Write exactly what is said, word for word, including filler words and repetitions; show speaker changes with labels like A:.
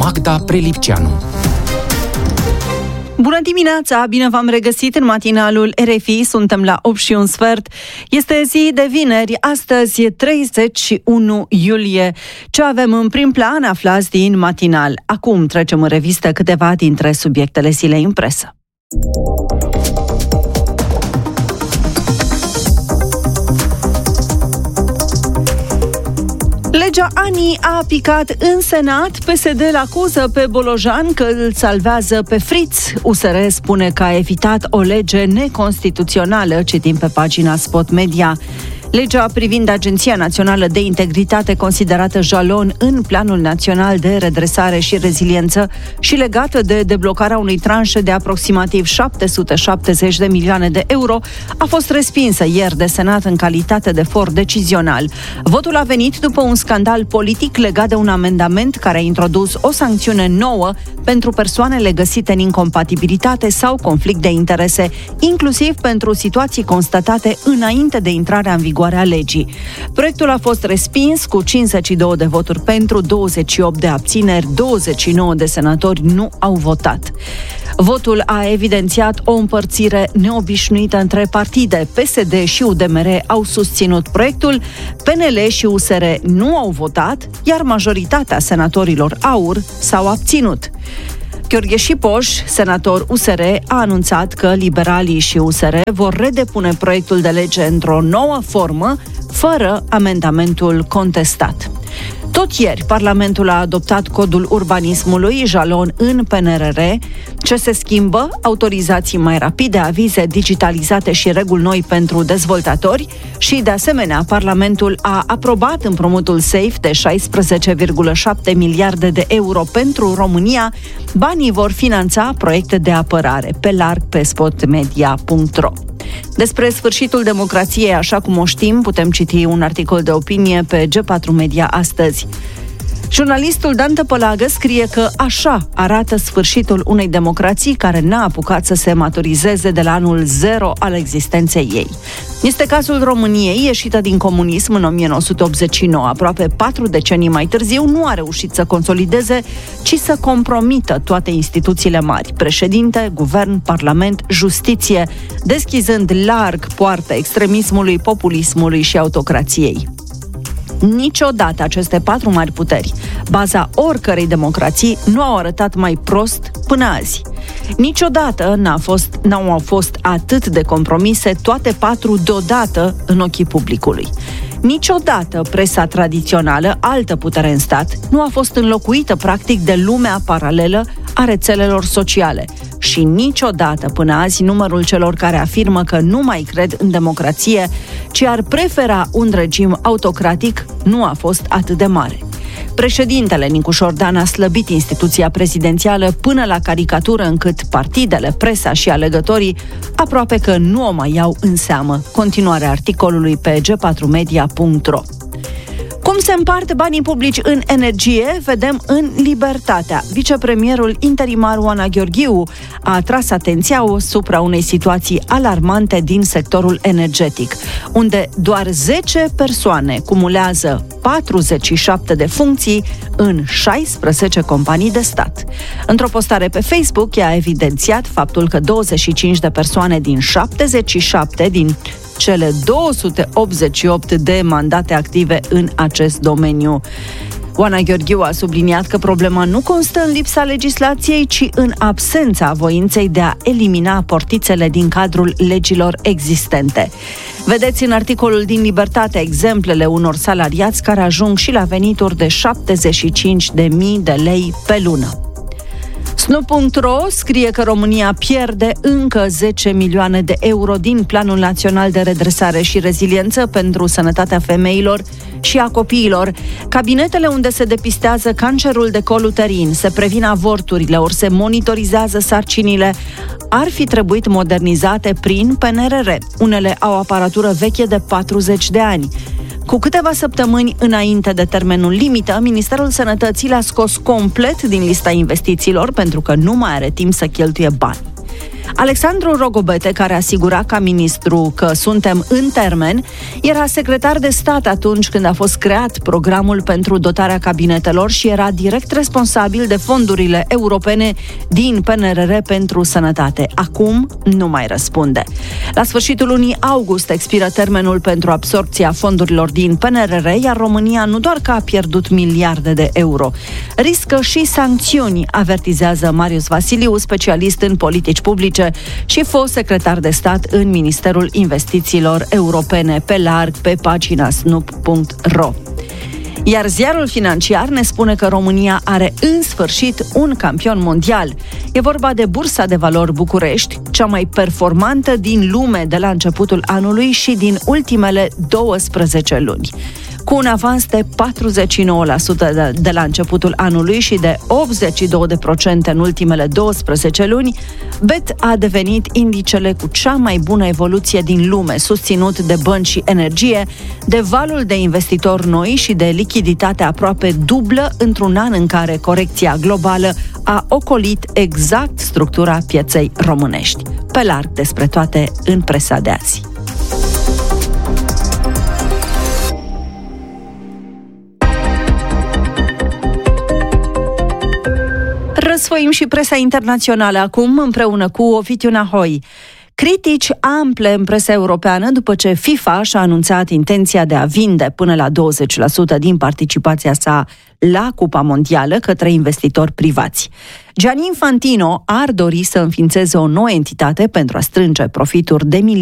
A: Magda Prelipceanu.
B: Bună dimineața! Bine v-am regăsit în matinalul R F I. Suntem la opt și un sfert. Este zi de vineri, astăzi e treizeci și unu iulie. Ce avem în prim plan aflați din matinal. Acum trecem în revistă câteva dintre subiectele zilei în presă. Legea Ani a picat în Senat. P S D-l acuză pe Bolojan că îl salvează pe Friț. U S R spune că a evitat o lege neconstituțională, citim pe pagina Spot Media. Legea privind Agenția Națională de Integritate, considerată jalon în Planul Național de Redresare și Reziliență și legată de deblocarea unei tranșe de aproximativ șapte sute șaptezeci de milioane de euro, a fost respinsă ieri de Senat în calitate de for decizional. Votul a venit după un scandal politic legat de un amendament care a introdus o sancțiune nouă pentru persoanele găsite în incompatibilitate sau conflict de interese, inclusiv pentru situații constatate înainte de intrarea în vigoare a legii. Proiectul a fost respins cu cincizeci și doi de voturi pentru, douăzeci și opt de abțineri, douăzeci și nouă de senatori nu au votat. Votul a evidențiat o împărțire neobișnuită între partide. P S D și U D M R au susținut proiectul, P N L și U S R nu au votat, iar majoritatea senatorilor AUR s-au abținut. Gheorghe Șipoș, senator U S R, a anunțat că liberalii și U S R vor redepune proiectul de lege într-o nouă formă, fără amendamentul contestat. Tot ieri, Parlamentul a adoptat codul urbanismului, jalon în P N R R. Ce se schimbă? Autorizații mai rapide, avize digitalizate și reguli noi pentru dezvoltatori și, de asemenea, Parlamentul a aprobat împrumutul SAFE de șaisprezece virgulă șapte miliarde de euro pentru România. Banii vor finanța proiecte de apărare. Pe larg pe spotmedia punct ro. Despre sfârșitul democrației, așa cum o știm, putem citi un articol de opinie pe G patru Media astăzi. Jurnalistul Dan Tăpălagă scrie că așa arată sfârșitul unei democrații care n-a apucat să se maturizeze de la anul zero al existenței ei. Este cazul României, ieșită din comunism în o mie nouă sute optzeci și nouă. Aproape patru decenii mai târziu, nu a reușit să consolideze, ci să compromită toate instituțiile mari: președinte, guvern, parlament, justiție, deschizând larg poarta extremismului, populismului și autocrației. Niciodată aceste patru mari puteri, baza oricărei democrații, nu au arătat mai prost până azi. Niciodată n-a fost, n-au fost atât de compromise toate patru deodată în ochii publicului. Niciodată presa tradițională, altă putere în stat, nu a fost înlocuită practic de lumea paralelă a rețelelor sociale. Și niciodată până azi numărul celor care afirmă că nu mai cred în democrație, ci ar prefera un regim autocratic, nu a fost atât de mare. Președintele Nicu Șordan a slăbit instituția prezidențială până la caricatură, încât partidele, presa și alegătorii aproape că nu o mai iau în seamă. Continuarea articolului pe G patru media punct ro. Cum se împart banii publici în energie, vedem în Libertatea. Vicepremierul interimar Oana Gheorghiu a atras atenția asupra unei situații alarmante din sectorul energetic, unde doar zece persoane cumulează patruzeci și șapte de funcții în șaisprezece companii de stat. Într-o postare pe Facebook, ea a evidențiat faptul că douăzeci și cinci de persoane din șaptezeci și șapte din cele două sute optzeci și opt de mandate active în acest domeniu. Oana Gheorghiu a subliniat că problema nu constă în lipsa legislației, ci în absența voinței de a elimina portițele din cadrul legilor existente. Vedeți în articolul din Libertate exemplele unor salariați care ajung și la venituri de șaptezeci și cinci de mii de lei pe lună. S N U punct ro scrie că România pierde încă zece milioane de euro din Planul Național de Redresare și Reziliență pentru sănătatea femeilor și a copiilor. Cabinetele unde se depistează cancerul de col uterin, se previn avorturile ori se monitorizează sarcinile, ar fi trebuit modernizate prin P N R R. Unele au aparatură veche de patruzeci de ani. Cu câteva săptămâni înainte de termenul limită, Ministerul Sănătății le-a scos complet din lista investițiilor pentru că nu mai are timp să cheltuie bani. Alexandru Rogobete, care asigura ca ministru că suntem în termen, era secretar de stat atunci când a fost creat programul pentru dotarea cabinetelor și era direct responsabil de fondurile europene din P N R R pentru sănătate. Acum nu mai răspunde. La sfârșitul lunii august expiră termenul pentru absorbția fondurilor din P N R R, iar România nu doar că a pierdut miliarde de euro, riscă și sancțiuni, avertizează Marius Vasiliu, specialist în politici publice și fost secretar de stat în Ministerul Investițiilor Europene, pe larg pe pagina snoop punct ro. Iar ziarul Financiar ne spune că România are în sfârșit un campion mondial. E vorba de Bursa de Valori București, cea mai performantă din lume de la începutul anului și din ultimele douăsprezece luni. Cu un avans de patruzeci și nouă la sută de, de la începutul anului și de optzeci și doi la sută în ultimele douăsprezece luni, B E T a devenit indicele cu cea mai bună evoluție din lume, susținut de bănci și energie, de valul de investitori noi și de lichiditate aproape dublă într-un an în care corecția globală a ocolit exact structura pieței românești. Pe larg despre toate în presa de azi. Răsfoim și presa internațională acum împreună cu Ovidiu Nahoi. Critici ample în presa europeană după ce FIFA și-a anunțat intenția de a vinde până la douăzeci la sută din participația sa la Cupa Mondială către investitori privați. Gianni Infantino ar dori să înființeze o nouă entitate pentru a strânge profituri de miliarde